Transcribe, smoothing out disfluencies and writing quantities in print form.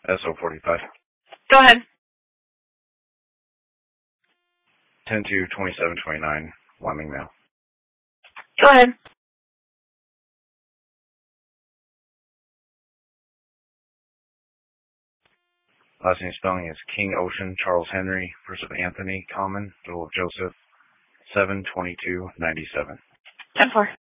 SO45. Go ahead. 10-2729, Wyoming mail. Go ahead. Last name spelling is King Ocean Charles Henry, first of Anthony Common, middle of Joseph, 7/22/97. 10-4.